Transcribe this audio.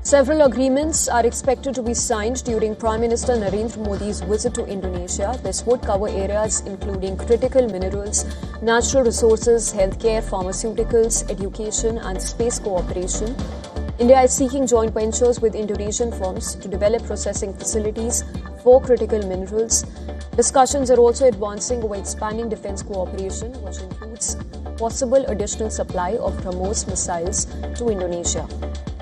Several agreements are expected to be signed during Prime Minister Narendra Modi's visit to Indonesia. This would cover areas including critical minerals, natural resources, healthcare, pharmaceuticals, education and space cooperation. India is seeking joint ventures with Indonesian firms to develop processing facilities for critical minerals. Discussions are also advancing over expanding defense cooperation, which includes possible additional supply of BrahMos missiles to Indonesia.